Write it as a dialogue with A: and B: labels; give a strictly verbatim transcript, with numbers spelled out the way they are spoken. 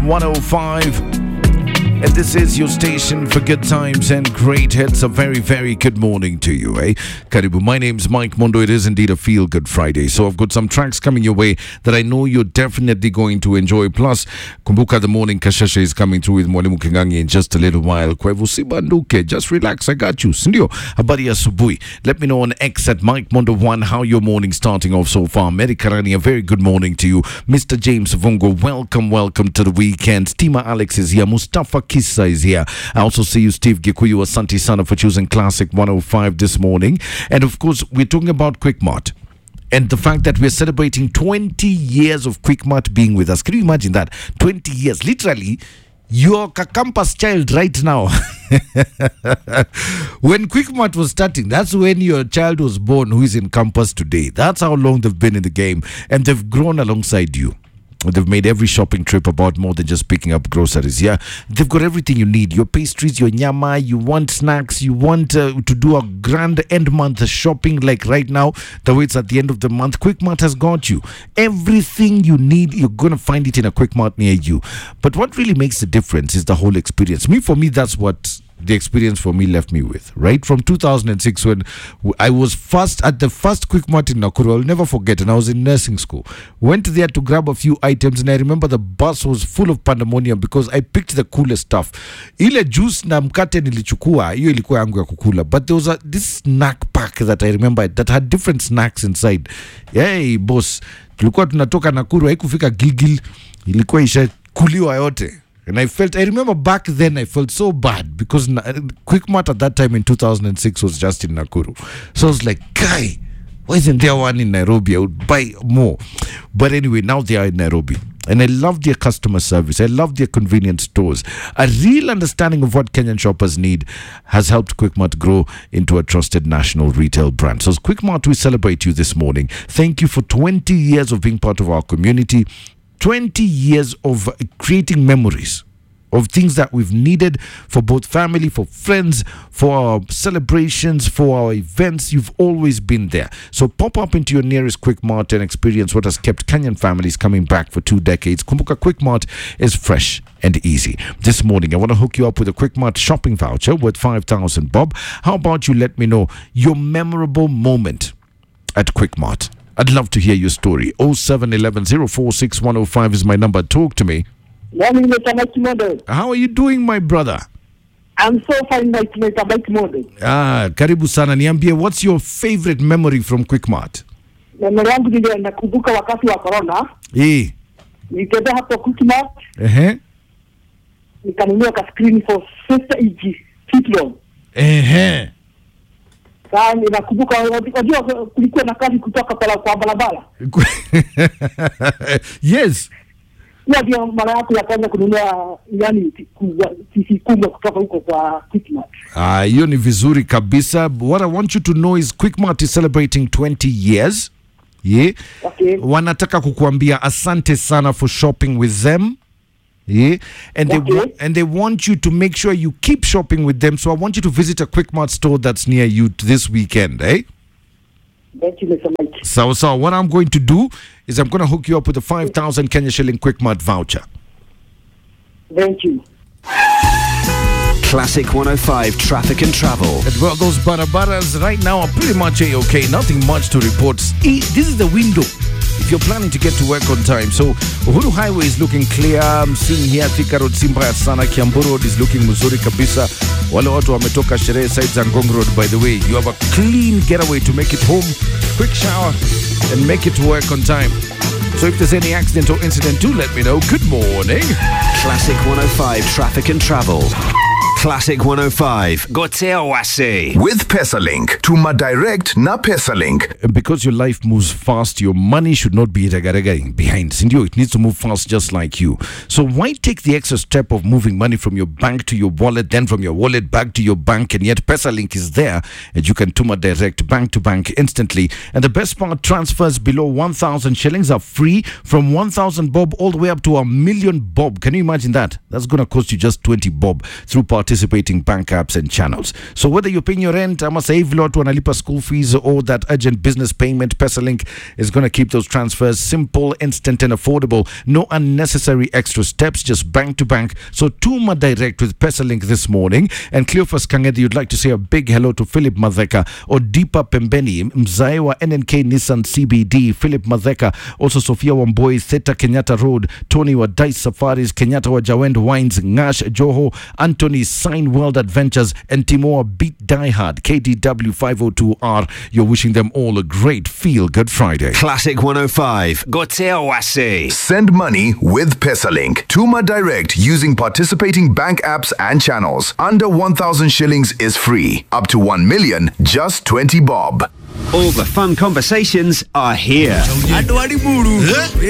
A: one oh five. And this is your station for good times and great hits. A very, very good morning to you, eh? Karibu. My name's Mike Mondo. It is indeed a Feel Good Friday. So I've got some tracks coming your way that I know you're definitely going to enjoy. Plus, kumbuka the morning kashasha is coming through with Mwalimu Kingangi in just a little while. Kwa hivyo usibanduke. Just relax. I got you. Sindio? Habari ya asubuhi. Let me know on X at Mike Mondo one how your morning starting off so far. Mary Karani, a very good morning to you. Mister James Vungo, welcome, welcome to the weekend. Stima Alex is here. Mustafa Kissa is here. I also see you, Steve Gikuyu. Asante sana for choosing Classic one oh five this morning. And of course, we're talking about Quickmart and the fact that we're celebrating twenty years of Quickmart being with us. Can you imagine that? twenty years. Literally, you're a campus child right now. When Quickmart was starting, that's when your child was born who is in campus today. That's how long they've been in the game. And they've grown alongside you. They've made every shopping trip about more than just picking up groceries. Yeah, they've got everything you need. Your pastries, your nyama, you want snacks, you want uh, to do a grand end month shopping like right now, the way it's at the end of the month. Quickmart has got you. Everything you need, you're going to find it in a Quickmart near you. But what really makes the difference is the whole experience. Me, for me, that's what the experience for me left me with, right? From two thousand six, when I was first at the first Quickmart in Nakuru, I'll never forget, and I was in nursing school. Went there to grab a few items, and I remember the bus was full of pandemonium because I picked the coolest stuff. Ile juice na mkate nilichukua, hiyo ilikuwa yangu ya kukula. But there was a, this snack pack that I remember that had different snacks inside. Hey, boss, tulikuwa tunatoka Nakuru, haikufika Gilgil, ilikuwa isha kuliwa yote. And I felt, I remember back then I felt so bad because Quickmart at that time in two thousand six was just in Nakuru. So I was like, guy, why isn't there one in Nairobi? I would buy more. But anyway, now they are in Nairobi. And I love their customer service. I love their convenience stores. A real understanding of what Kenyan shoppers need has helped Quickmart grow into a trusted national retail brand. So as Quickmart, we celebrate you this morning. Thank you for twenty years of being part of our community. twenty years of creating memories of things that we've needed for both family, for friends, for our celebrations, for our events. You've always been there. So pop up into your nearest Quickmart and experience what has kept Kenyan families coming back for two decades. Kumbuka, Quickmart is fresh and easy. This morning, I want to hook you up with a Quickmart shopping voucher worth five thousand bob. How about you let me know your memorable moment at Quickmart? I'd love to hear your story. oh seven one one oh four six one oh five is my number. Talk to me.
B: Morning, Mister Mike Mondo.
A: How are you doing, my brother?
B: I'm so fine, Mister Mike Mondo.
A: Ah, karibu sana. Niambie, what's your favorite memory from Quickmart?
B: Memory yangu ndio nakumbuka wakati wa corona.
A: Eh.
B: Nilitembea hapo Quickmart.
A: Eh.
B: Nikanunua ka screen for sister E G Kitlon.
A: Eh.
B: Sasa nakumbuka unajua kulikuwa na kazi kutoka pala kwa barabara.
A: Yes.
B: Ya ndio mara yako ya kwanza kununua yani sisi kubwa kutoka huko kwa Quickmart.
A: Ah, hiyo ni vizuri kabisa. What I want you to know is Quickmart is celebrating twenty years. Yeah.
B: Okay.
A: Wanataka kukuambia asante sana for shopping with them. Yeah, and
B: okay.
A: they and they want you to make sure you keep shopping with them. So I want you to visit a Quickmart store that's near you this weekend, eh?
B: Thank you, Mister Mike.
A: So, so what I'm going to do is I'm going to hook you up with a five thousand Kenya shilling Quickmart voucher.
B: Thank you.
C: Classic one oh five traffic and travel.
A: And well, those barabaras right now are pretty much a-okay. Nothing much to report. This is the window if you're planning to get to work on time. So Uhuru Highway is looking clear. I'm seeing here Thika Road si mbaya sana. Kiambu Road is looking mzuri kabisa. Wale watu wametoka sherehe side za Ngong Road, by the way. You have a clean getaway to make it home. Quick shower and make it to work on time. So if there's any accident or incident, do let me know. Good morning.
C: Classic one oh five traffic and travel. Classic one oh five. Gotea Wase.
D: With PesaLink. Tuma direct na PesaLink.
A: Because your life moves fast, your money should not be rega-regaing behind. Sindio, it needs to move fast just like you. So why take the extra step of moving money from your bank to your wallet, then from your wallet back to your bank, and yet PesaLink is there, and you can Tuma direct bank to bank instantly. And the best part, transfers below one thousand shillings are free, from one thousand bob all the way up to a million bob. Can you imagine that? That's going to cost you just twenty bob through participating participating bank apps and channels. So whether you're paying your rent, ama save lot wanalipa school fees, or that urgent business payment, PesaLink is going to keep those transfers simple, instant and affordable. No unnecessary extra steps, just bank to bank. So Tuma Direct with PesaLink this morning. And Cleophas Kangedi, you'd like to say a big hello to Philip Madheka or Deepa Pembeni, Mzae wa N N K Nissan C B D, Philip Madheka, also Sophia Wamboi, Theta Kenyatta Road, Tony wa Dice Safaris, Kenyatta wa Jawend Wines, Ngash Joho, Anthony Sign World Adventures, and Timor Beat Die Hard, K D W five oh two R. You're wishing them all a great feel-good Friday.
C: Classic one oh five. Goteo Wase.
D: Send money with PesaLink. Tuma Direct using participating bank apps and channels. Under one thousand shillings is free. Up to one million, just twenty bob.
C: All the fun conversations are here.